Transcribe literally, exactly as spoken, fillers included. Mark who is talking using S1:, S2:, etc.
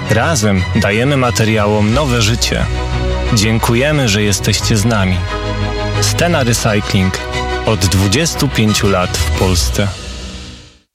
S1: Razem dajemy materiałom nowe życie. Dziękujemy, że jesteście z nami. Stena Recycling od dwudziestu pięciu lat w Polsce.